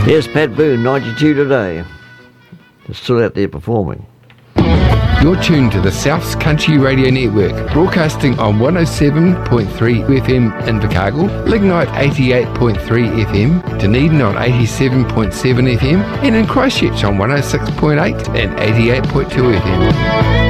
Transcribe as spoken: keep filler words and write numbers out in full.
Here's Pat Boone, ninety-two today. They're still out there performing. You're tuned to the South's Country Radio Network, broadcasting on one oh seven point three F M in Invercargill, Lignite eighty-eight point three F M, Dunedin on eighty-seven point seven F M, and in Christchurch on one oh six point eight and eighty-eight point two F M.